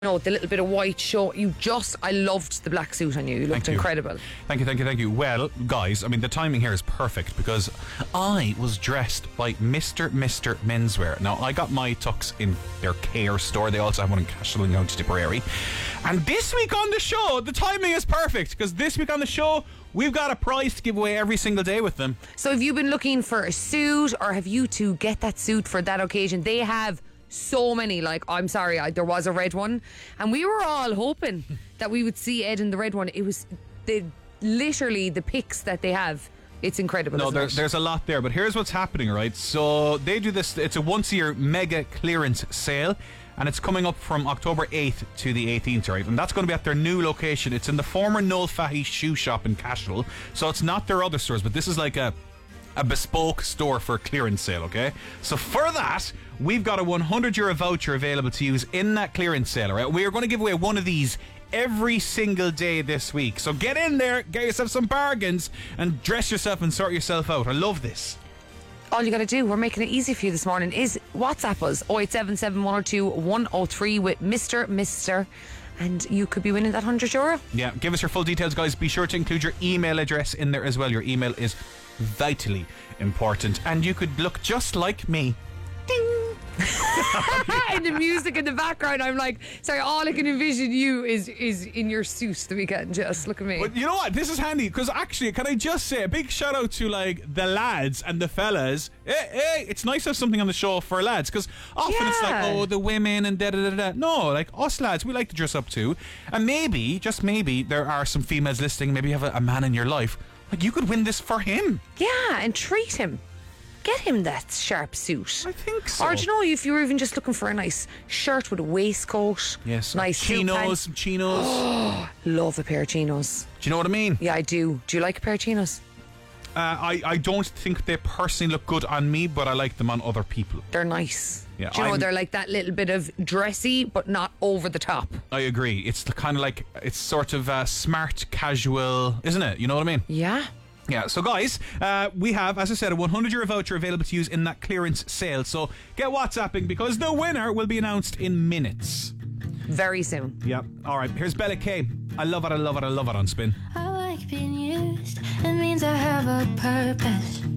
No, the little bit of white show. I loved the black suit on you. You looked incredible. Thank you. Well, guys, I mean, the timing here is perfect because I was dressed by Mr. Menswear. Now, I got my tux in their Care store. They also have one in Cashel and County Tipperary. And this week on the show, the timing is perfect because this week on the show, we've got a prize to give away every single day with them. So have you been looking for a suit, or have you to get that suit for that occasion? They have so many. Like, I'm sorry, there was a red one, and we were all hoping that we would see Ed in the red one. It was literally the pics that they have. It's incredible. No, there's a lot there, but here's what's happening, right? So they do this. It's a once-a-year mega clearance sale, and it's coming up from October 8th to the 18th, right? And that's going to be at their new location. It's in the former Noel Fahy shoe shop in Cashel. So it's not their other stores, but this is like a bespoke store for clearance sale, okay? So for that, we've got a €100 voucher available to use in that clearance sale, right? We are going to give away one of these every single day this week. So get in there, get yourself some bargains, and dress yourself and sort yourself out. I love this. All you got to do, we're making it easy for you this morning, is WhatsApp us 0877 102 103 with Mr. And you could be winning that €100. Yeah, give us your full details, guys. Be sure to include your email address in there as well. Your email is vitally important. And you could look just like me. Ding! And the music in the background, I'm like, sorry, all I can envision you is in your suit the weekend. Just look at me. But you know what? This is handy because actually, can I just say a big shout out to like the lads and the fellas? Hey, it's nice to have something on the show for lads because often it's like, oh, the women and da. No, like us lads, we like to dress up too. And maybe, just maybe, there are some females listening. Maybe you have a man in your life. Like, you could win this for him. Yeah, and treat him. Get him that sharp suit. I think so. Or do you know, if you were even just looking for a nice shirt with a waistcoat. Yes. Nice chinos. Love a pair of chinos. Do you know what I mean? Yeah, I do. Do you like a pair of chinos? I don't think they personally look good on me, but I like them on other people. They're nice. Yeah, do you know, they're like that little bit of dressy, but not over the top. I agree. It's the kind of like, it's sort of smart, casual, isn't it? You know what I mean? Yeah. Yeah, so guys, we have, as I said, a €100 voucher available to use in that clearance sale. So get WhatsApping because the winner will be announced in minutes. Very soon. Yep. All right, here's Bella K. I love it on Spin. I like being used. It means I have a purpose.